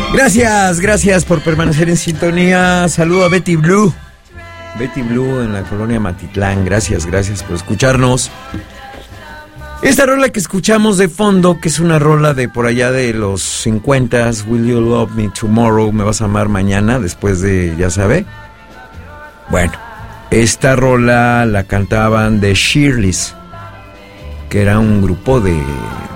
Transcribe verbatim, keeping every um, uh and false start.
Gracias, gracias por permanecer en sintonía. Saludo a Betty Blue. Betty Blue en la colonia Matitlán. Gracias, gracias por escucharnos. Esta rola que escuchamos de fondo, que es una rola de por allá de los cincuentas, Will You Love Me Tomorrow, me vas a amar mañana, después de, ya sabe. Bueno, esta rola la cantaban The Shirleys, que era un grupo de,